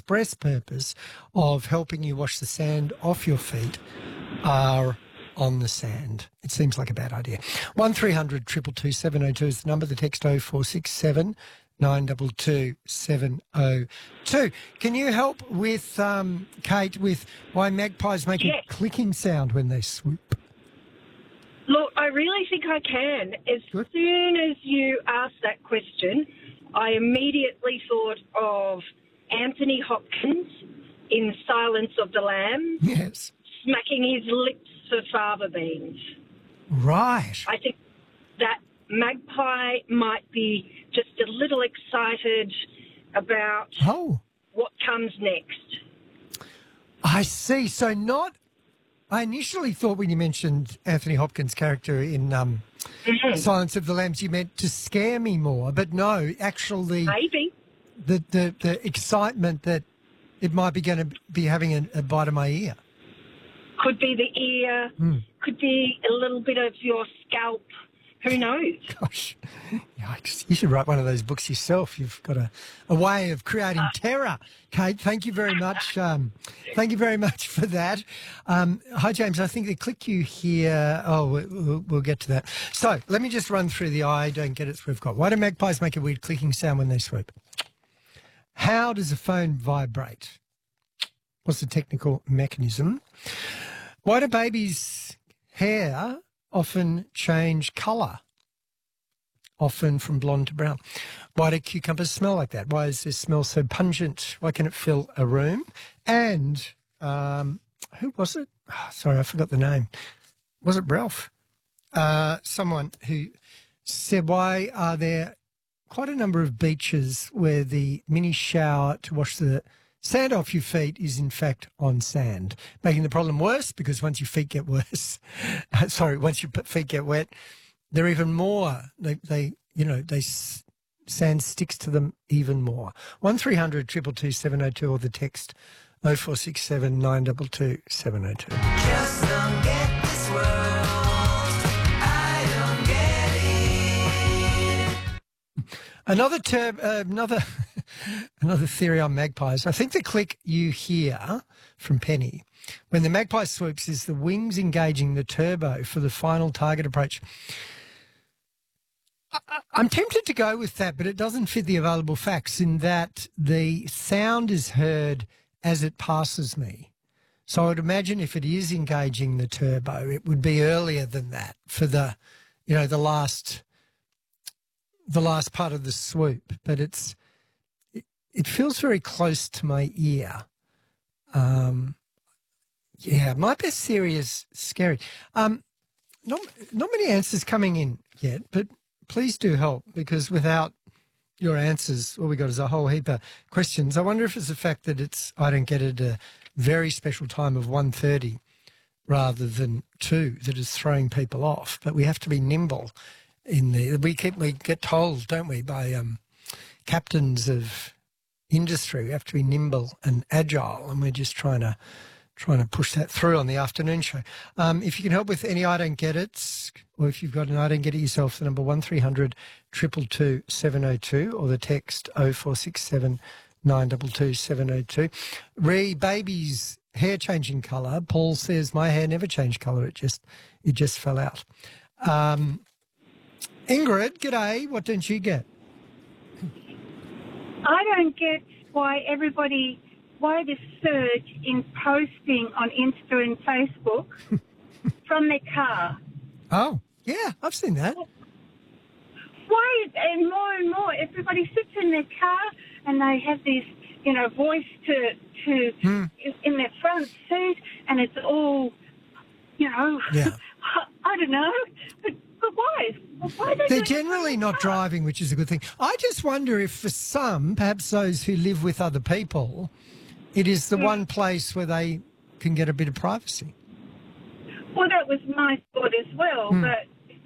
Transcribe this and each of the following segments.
express purpose of helping you wash the sand off your feet are on the sand. It seems like a bad idea. 1300 222 702 is the number. The text 0467 922 702. Can you help with, Kate, with why magpies make a clicking sound when they swoop? Look, I really think I can. As soon as you asked that question, I immediately thought of Anthony Hopkins in Silence of the Lambs. Yes. Smacking his lips for fava beans. Right. I think that magpie might be just a little excited about what comes next. I see. So I initially thought when you mentioned Anthony Hopkins' character in Silence of the Lambs, you meant to scare me more. But no, actually maybe the excitement that it might be going to be having a bite of my ear. Could be the ear, could be a little bit of your scalp. Who knows? Gosh, yikes. You should write one of those books yourself. You've got a way of creating terror. Kate, thank you very much. Thank you very much for that. Hi, James. I think they click you here. Oh, we'll get to that. So let me just run through the I don't get it we've got. Why do magpies make a weird clicking sound when they swoop? How does a phone vibrate? What's the technical mechanism? Why do babies' hair often change colour, often from blonde to brown? Why do cucumbers smell like that? Why is their smell so pungent? Why can it fill a room? And who was it? Oh, sorry, I forgot the name. Was it Ralph? Someone who said, why are there quite a number of beaches where the mini shower to wash the sand off your feet is in fact on sand, making the problem worse because once your feet get once your feet get wet, they're even more. Sand sticks to them even more. 1300 222 702 or the text 0467 922 702. Just don't get this world. I don't get it. Another theory on magpies. I think the click you hear from Penny when the magpie swoops is the wings engaging the turbo for the final target approach. I'm tempted to go with that, but it doesn't fit the available facts in that the sound is heard as it passes me. So I would imagine if it is engaging the turbo, it would be earlier than that for the last part of the swoop. But it feels very close to my ear. My best theory is scary. Not many answers coming in yet, but please do help because without your answers, all we got is a whole heap of questions. I wonder if it's the fact that I don't get it at a very special time of 1:30 rather than 2 that is throwing people off. But we have to be nimble in there. We get told, don't we, by captains of industry, we have to be nimble and agile, and we're just trying to push that through on the afternoon show. If you can help with any I don't get it, or if you've got an I don't get it yourself, the number 1300 222 702 or the text 0467 922 702. Baby's hair changing colour. Paul says my hair never changed colour. It just fell out. Ingrid, g'day. What don't you get? I don't get why this surge in posting on Insta and Facebook from their car. Oh, yeah, I've seen that. Why, and more, everybody sits in their car and they have this, voice in their front seat and it's all, Yeah. I don't know, but why? Why They're generally not driving, which is a good thing. I just wonder if for some, perhaps those who live with other people, it is the one place where they can get a bit of privacy. Well, that was my thought as well, but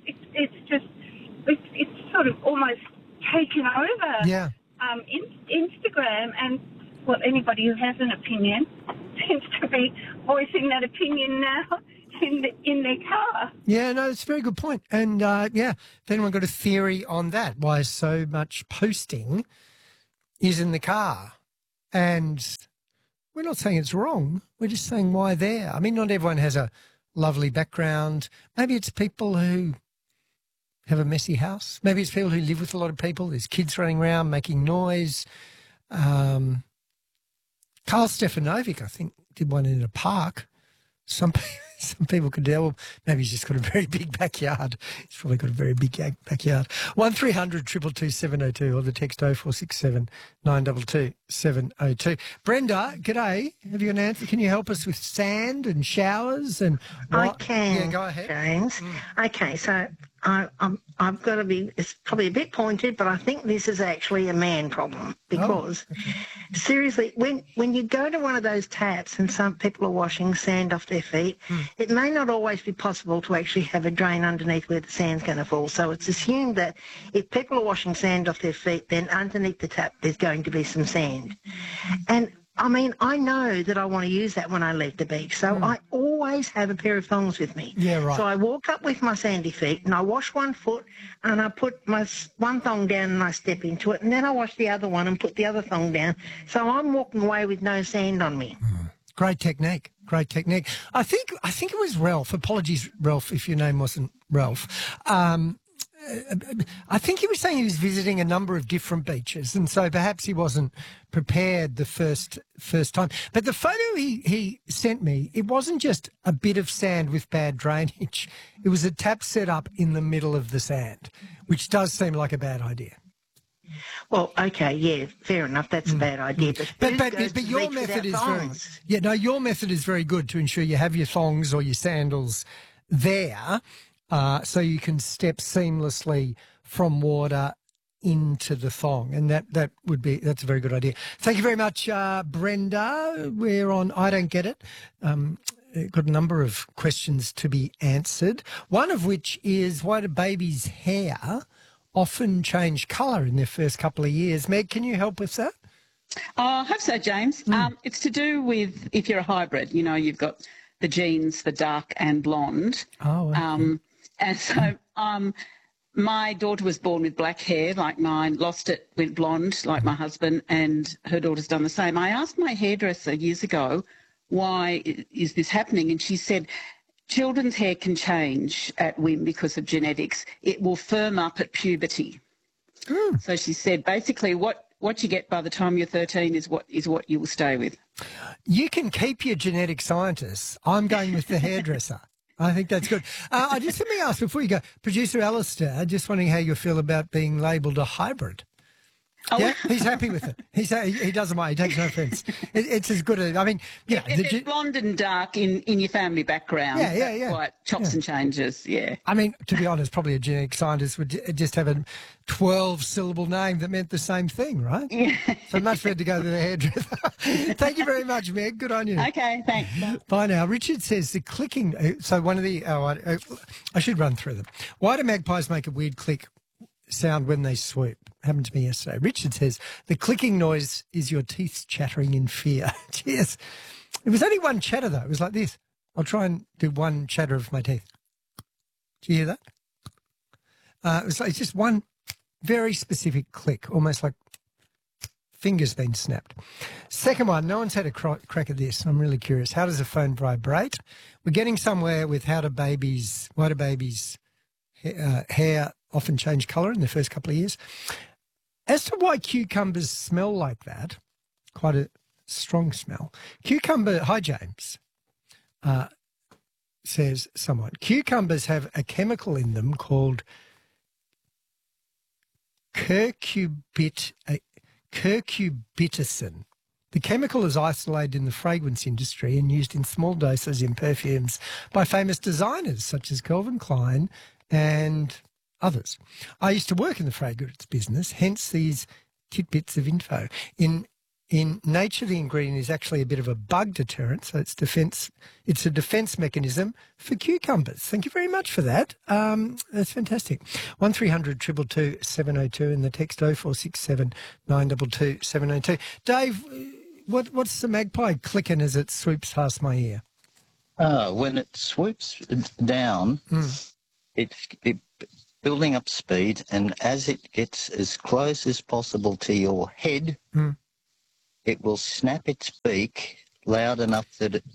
it's sort of almost taken over Instagram, and anybody who has an opinion seems to be voicing that opinion now in their car. Yeah, no, it's a very good point. And, if anyone got a theory on that, why so much posting is in the car. And we're not saying it's wrong. We're just saying why there. I mean, not everyone has a lovely background. Maybe it's people who have a messy house. Maybe it's people who live with a lot of people. There's kids running around making noise. Karl Stefanovic, I think, did one in a park. Some people could tell, well, maybe he's just got a very big backyard. He's probably got a very big backyard. 1300 222 702 or the text 0467 922 702. Brenda, g'day. Have you an answer? Can you help us with sand and showers? And I can. Yeah, go ahead. James. Okay, so I've got to be, it's probably a bit pointed, but I think this is actually a man problem because, seriously, when you go to one of those taps and some people are washing sand off their feet, it may not always be possible to actually have a drain underneath where the sand's going to fall. So it's assumed that if people are washing sand off their feet, then underneath the tap there's going to be some sand. And I mean, I know that I want to use that when I leave the beach, so I always have a pair of thongs with me. Yeah, right. So I walk up with my sandy feet and I wash one foot and I put my one thong down and I step into it, and then I wash the other one and put the other thong down. So I'm walking away with no sand on me. Great technique. Great technique. I think it was Ralph. Apologies, Ralph, if your name wasn't Ralph. I think he was saying he was visiting a number of different beaches, and so perhaps he wasn't prepared the first time. But the photo he sent me, it wasn't just a bit of sand with bad drainage. It was a tap set up in the middle of the sand, which does seem like a bad idea. Well, okay, yeah, fair enough. That's a bad idea. But your method is your method is very good to ensure you have your thongs or your sandals there. So you can step seamlessly from water into the thong, and that's a very good idea. Thank you very much, Brenda. We're on I Don't Get It. Got a number of questions to be answered. One of which is, why do babies' hair often change colour in their first couple of years? Meg, can you help with that? I hope so, James. It's to do with if you're a hybrid. You know, you've got the genes, the dark and blonde. Oh, okay. And so my daughter was born with black hair like mine, lost it, went blonde like my husband, and her daughter's done the same. I asked my hairdresser years ago, why is this happening? And she said, children's hair can change at whim because of genetics. It will firm up at puberty. So she said, basically, what you get by the time you're 13 is what you will stay with. You can keep your genetic scientists. I'm going with the hairdresser. I think that's good. Let me ask before you go, Producer Alistair, just wondering how you feel about being labelled a hybrid. Oh. Yeah, he's happy with it. He doesn't mind. He takes no offence. It's as good as, I mean, yeah. If it's blonde and dark in your family background, that's quite chops and changes, yeah. I mean, to be honest, probably a genetic scientist would just have a 12-syllable name that meant the same thing, right? Yeah. So much better to go to the hairdresser. Thank you very much, Meg. Good on you. Okay, thanks. Bye now. Richard says the clicking, so one of the, I should run through them. Why do magpies make a weird click sound when they swoop? Happened to me yesterday. Richard says the clicking noise is your teeth chattering in fear. Cheers. It was only one chatter though. It was like this. I'll try and do one chatter of my teeth. Do you hear that? It's just one very specific click, almost like fingers being snapped. Second one, no one's had a crack at this. I'm really curious. How does a phone vibrate? We're getting somewhere with why do babies' hair often change colour in the first couple of years. As to why cucumbers smell like that, quite a strong smell. Hi James, says someone. Cucumbers have a chemical in them called curcubiticin. The chemical is isolated in the fragrance industry and used in small doses in perfumes by famous designers such as Calvin Klein and others. I used to work in the fragrance business, hence these tidbits of info. In nature, the ingredient is actually a bit of a bug deterrent, so it's a defence mechanism for cucumbers. Thank you very much for that. That's fantastic. 1300 222 702 and the text 0467 922 702. Dave, what's the magpie clicking as it swoops past my ear? When it swoops down, it building up speed, and as it gets as close as possible to your head, it will snap its beak loud enough that it,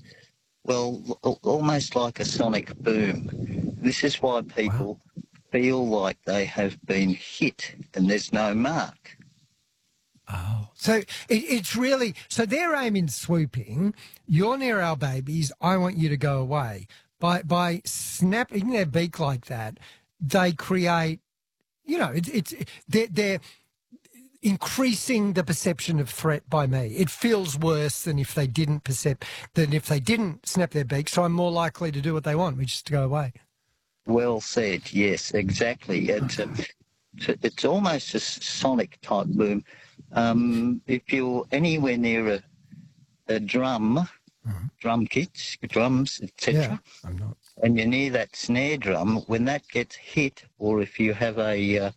almost like a sonic boom. This is why people feel like they have been hit and there's no mark. Oh, so it's really, so they're aiming swooping, you're near our babies, I want you to go away. By snapping their beak like that, they create, you know, they're increasing the perception of threat by me. It feels worse than if they didn't snap their beak, so I'm more likely to do what they want, which is to go away. Well said, yes, exactly. It's almost a sonic type boom. If you're anywhere near a drum, drum kits, drums, etc., Yeah, I'm not. and you're near that snare drum, when that gets hit, or if you have a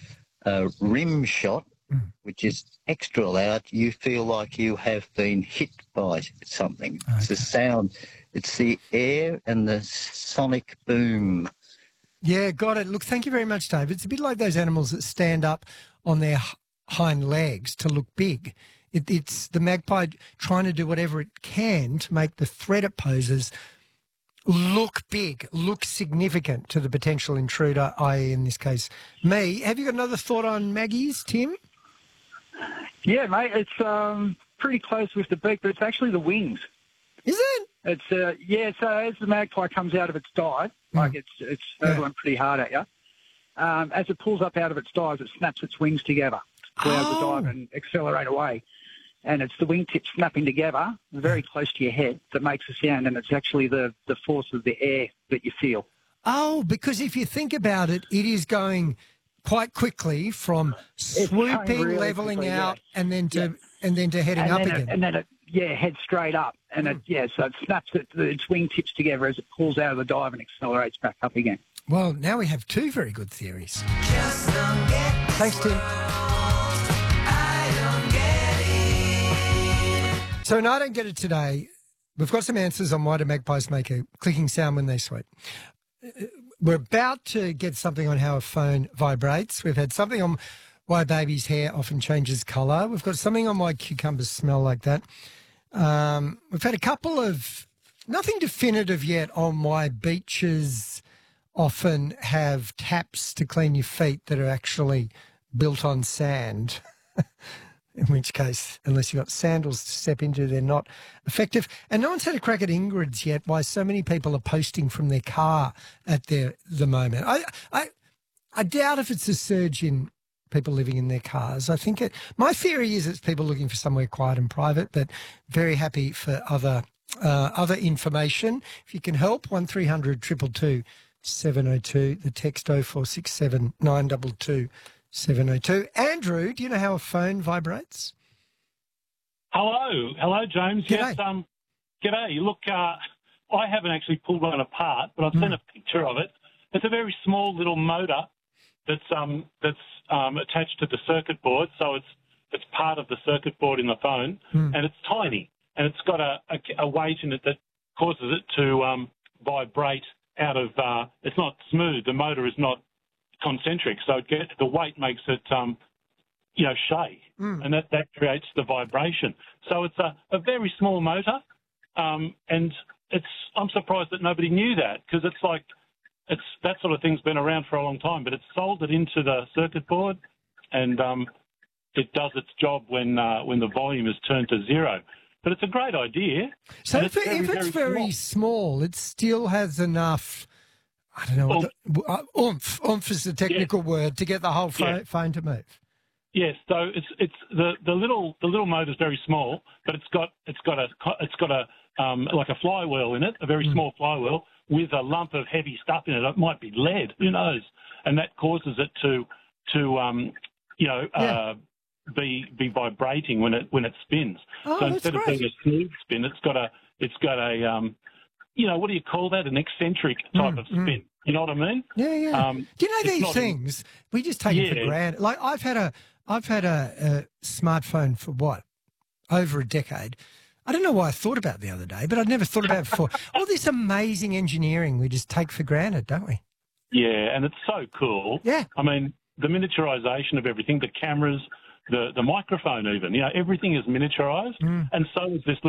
rim shot, which is extra loud, you feel like you have been hit by something. Okay. It's the sound, it's the air and the sonic boom. Yeah, got it. Look, thank you very much, Dave. It's a bit like those animals that stand up on their hind legs to look big. It's the magpie trying to do whatever it can to make the threat it poses look big, look significant to the potential intruder, i.e. in this case, me. Have you got another thought on Maggies, Tim? Yeah, mate, it's pretty close with the beak, but it's actually the wings. Is it? It's so as the magpie comes out of its dive, like it's hurtling pretty hard at you, as it pulls up out of its dive, it snaps its wings together to pull out the dive and accelerate away. And it's the wingtips snapping together very close to your head that makes a sound, and it's actually the force of the air that you feel. Oh, because if you think about it, it is going quite quickly from swooping, really levelling quickly, out, and then to heading up again. And then it heads straight up, and so it snaps its wingtips together as it pulls out of the dive and accelerates back up again. Well, now we have two very good theories. Thanks, Tim. So in I Don't Get It Today, we've got some answers on why do magpies make a clicking sound when they swoop. We're about to get something on how a phone vibrates. We've had something on why baby's hair often changes colour. We've got something on why cucumbers smell like that. We've had a couple of, nothing definitive yet on why beaches often have taps to clean your feet that are actually built on sand. In which case, unless you've got sandals to step into, they're not effective. And no one's had a crack at Ingrid's yet, why so many people are posting from their car at the moment. I doubt if it's a surge in people living in their cars. I think my theory is it's people looking for somewhere quiet and private, but very happy for other information. If you can help, 1300 222 702, the text 0467 922 702. Andrew, do you know how a phone vibrates? Hello, James. G'day. Yes, g'day. Look, I haven't actually pulled one apart, but I've seen a picture of it. It's a very small little motor that's attached to the circuit board, so it's part of the circuit board in the phone, and it's tiny, and it's got a weight in it that causes it to vibrate out of. It's not smooth. The motor is not concentric, so the weight makes it, shake, and that creates the vibration. So it's a very small motor, and I'm surprised that nobody knew that, because it's that sort of thing's been around for a long time, but it's soldered into the circuit board, and it does its job when the volume is turned to zero. But it's a great idea. So if it's very small, it still has enough. I don't know. Oomph. Oomph is the technical word to get the whole phone to move. Yes. So it's the little motor's very small, but it's got a like a flywheel in it, a very small flywheel with a lump of heavy stuff in it. It might be lead. Who knows? And that causes it to be vibrating when it spins. Oh, so instead of being a smooth spin, it's got a what do you call that? An eccentric type of spin. You know what I mean? Yeah. Do you know these things? We just take it for granted. Like I've had a smartphone for over a decade. I don't know why I thought about it the other day, but I'd never thought about it before. All this amazing engineering we just take for granted, don't we? Yeah, and it's so cool. Yeah. I mean, the miniaturization of everything, the cameras, the microphone even. You know, everything is miniaturized, and so is this